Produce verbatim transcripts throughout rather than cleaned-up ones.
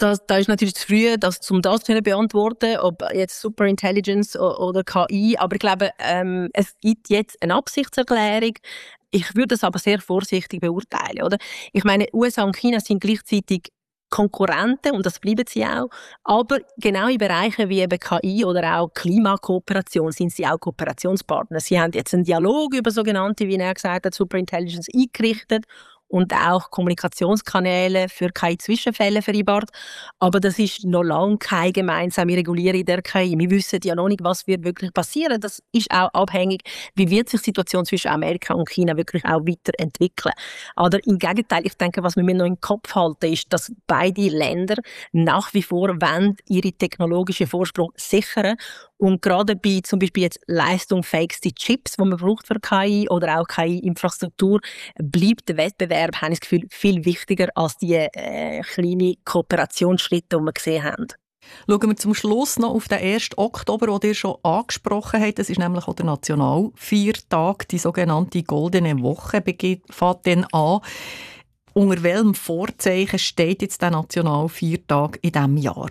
das, da ist natürlich zu früh, das, um das zu beantworten, ob jetzt Superintelligence oder K I. Aber ich glaube, ähm, es gibt jetzt eine Absichtserklärung. Ich würde es aber sehr vorsichtig beurteilen, oder? Ich meine, U S A und China sind gleichzeitig Konkurrenten, und das bleiben sie auch. Aber genau in Bereichen wie eben K I oder auch Klimakooperation sind sie auch Kooperationspartner. Sie haben jetzt einen Dialog über sogenannte, wie er gesagt hat, Superintelligence eingerichtet und auch Kommunikationskanäle für keine Zwischenfälle vereinbart. Aber das ist noch lange keine gemeinsame Regulierung der K I. Wir wissen ja noch nicht, was wird wirklich passieren. Das ist auch abhängig, wie wird sich die Situation zwischen Amerika und China wirklich auch weiterentwickeln. Aber im Gegenteil, ich denke, was wir mir noch im Kopf halten, ist, dass beide Länder nach wie vor wollen, ihre technologischen Vorsprung sichern. Und gerade bei zum Beispiel jetzt leistungsfähigsten Chips, die man braucht für K I oder auch K I-Infrastruktur, bleibt der Wettbewerb, habe ich das Gefühl, viel wichtiger als die äh, kleinen Kooperationsschritte, die wir gesehen haben. Schauen wir zum Schluss noch auf den ersten Oktober, den ihr schon angesprochen habt. Das ist nämlich auch der Nationalfeiertag, die sogenannte Goldene Woche beginnt, fängt dann an. Unter welchem Vorzeichen steht jetzt der Nationalfeiertag in diesem Jahr?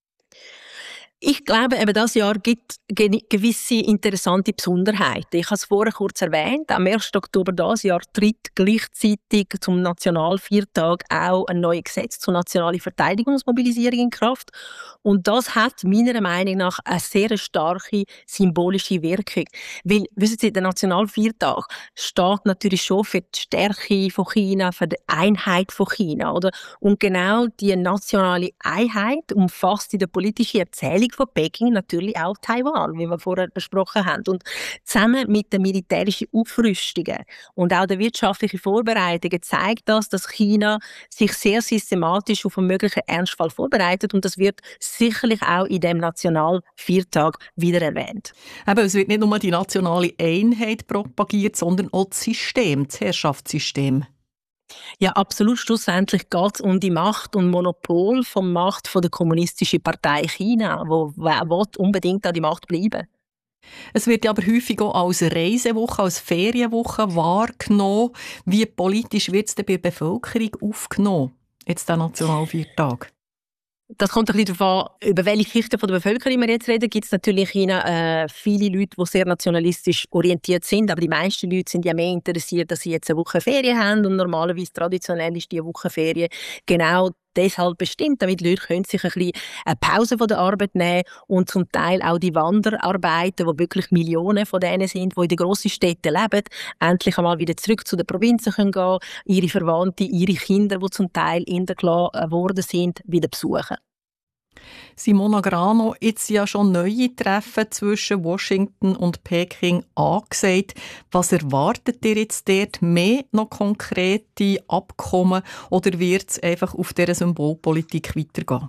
Ich glaube, eben das Jahr gibt gewisse interessante Besonderheiten. Ich habe es vorher kurz erwähnt. Am ersten Oktober dieses Jahr tritt gleichzeitig zum Nationalfeiertag auch ein neues Gesetz zur nationalen Verteidigungsmobilisierung in Kraft. Und das hat meiner Meinung nach eine sehr starke symbolische Wirkung. Weil, wissen Sie, der Nationalfeiertag steht natürlich schon für die Stärke von China, für die Einheit von China, oder? Und genau diese nationale Einheit umfasst in der politischen Erzählung von Peking natürlich auch Taiwan, wie wir vorher besprochen haben. Und zusammen mit den militärischen Aufrüstungen und auch den wirtschaftlichen Vorbereitungen zeigt das, dass China sich sehr systematisch auf einen möglichen Ernstfall vorbereitet, und das wird sicherlich auch in dem Nationalfeiertag wieder erwähnt. Eben, es wird nicht nur die nationale Einheit propagiert, sondern auch das System, das Herrschaftssystem. Ja, absolut. Schlussendlich geht es um die Macht und Monopol von Macht von der Kommunistischen Partei China, wo, wo unbedingt an die Macht bleiben. Es wird aber häufig auch als Reisewoche, als Ferienwoche wahrgenommen. Wie politisch wird es denn bei der Bevölkerung aufgenommen, jetzt der Nationalfeiertag? Das kommt ein bisschen darauf an, über welche Schichten der Bevölkerung wir jetzt reden. Gibt es natürlich in China äh, viele Leute, die sehr nationalistisch orientiert sind, aber die meisten Leute sind ja mehr interessiert, dass sie jetzt eine Woche Ferien haben, und normalerweise traditionell ist diese Woche Ferien genau deshalb bestimmt, damit die Leute können sich ein bisschen eine Pause von der Arbeit nehmen und zum Teil auch die Wanderarbeiten, wo wirklich Millionen von denen sind, die in den grossen Städten leben, endlich einmal wieder zurück zu den Provinzen können gehen, ihre Verwandte, ihre Kinder, die zum Teil intergelassen geworden sind, wieder besuchen. Simona Grano, jetzt ja schon neue Treffen zwischen Washington und Peking angesagt. Was erwartet ihr jetzt dort? Mehr noch konkrete Abkommen, oder wird es einfach auf dieser Symbolpolitik weitergehen?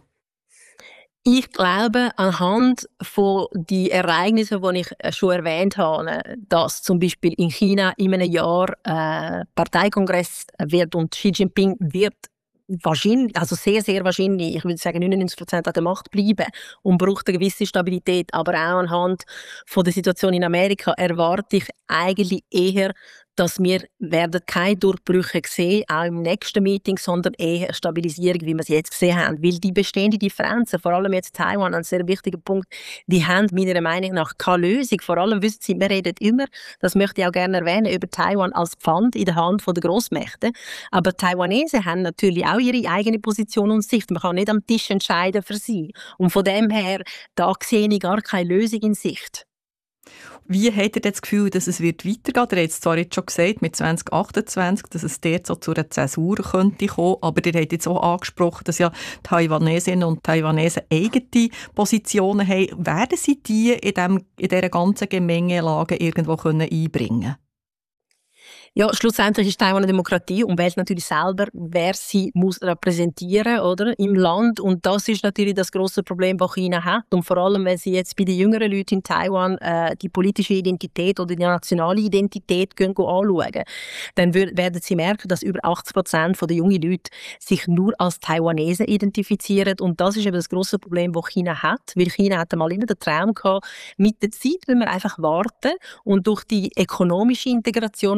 Ich glaube, anhand von den Ereignissen, die ich schon erwähnt habe, dass zum Beispiel in China in einem Jahr äh, Parteikongress wird und Xi Jinping wird wahrscheinlich, also sehr, sehr wahrscheinlich, ich würde sagen neunundneunzig Prozent an der Macht bleiben und braucht eine gewisse Stabilität. Aber auch anhand von der Situation in Amerika erwarte ich eigentlich eher, dass wir werden keine Durchbrüche sehen, auch im nächsten Meeting, sondern eher eine Stabilisierung, wie wir es jetzt gesehen haben. Weil die bestehenden Differenzen, vor allem jetzt Taiwan, ein sehr wichtiger Punkt, die haben meiner Meinung nach keine Lösung. Vor allem, wissen Sie, wir reden immer, das möchte ich auch gerne erwähnen, über Taiwan als Pfand in der Hand der Grossmächte. Aber Taiwanesen haben natürlich auch ihre eigene Position und Sicht. Man kann nicht am Tisch entscheiden für sie. Und von dem her, da sehe ich gar keine Lösung in Sicht. Wie habt ihr das Gefühl, dass es wird weitergehen? Ihr habt es zwar jetzt schon gesagt, mit zwanzig achtundzwanzig, dass es dort so zu einer Zäsur könnte kommen, aber ihr habt jetzt auch angesprochen, dass ja Taiwanesinnen und Taiwanesen eigene Positionen haben. Werden sie die in, dem, in dieser ganzen Gemengelage irgendwo können einbringen können? Ja, schlussendlich ist Taiwan eine Demokratie und wählt natürlich selber, wer sie muss repräsentieren, oder, im Land. Und das ist natürlich das grosse Problem, das China hat. Und vor allem, wenn sie jetzt bei den jüngeren Leuten in Taiwan äh, die politische Identität oder die nationale Identität gehen, gehen anschauen, dann wird, werden sie merken, dass über achtzig Prozent der jungen Leute sich nur als Taiwanesen identifizieren. Und das ist eben das grosse Problem, das China hat. Weil China hatte mal immer den Traum gehabt, mit der Zeit will man einfach warten und durch die ökonomische Integration, die sie eben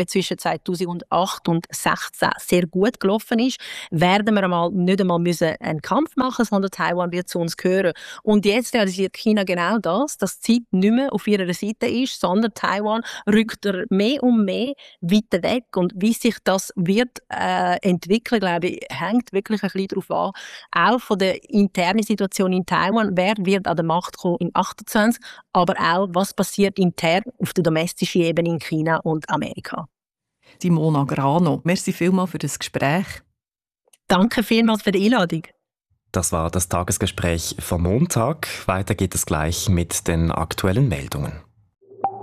eben zwischen zweitausendacht und zweitausendsechzehn sehr gut gelaufen ist, werden wir einmal nicht einmal müssen einen Kampf machen, sondern Taiwan wird zu uns gehören. Und jetzt realisiert China genau das, dass die Zeit nicht mehr auf ihrer Seite ist, sondern Taiwan rückt er mehr und mehr weiter weg. Und wie sich das wird äh, entwickeln, glaube ich, hängt wirklich ein bisschen darauf an, auch von der internen Situation in Taiwan, wer wird an der Macht kommen in achtundzwanzig, aber auch, was passiert intern auf der domestischen Ebene in China und Amerika. Simona Grano, merci vielmals für das Gespräch. Danke vielmals für die Einladung. Das war das Tagesgespräch vom Montag. Weiter geht es gleich mit den aktuellen Meldungen.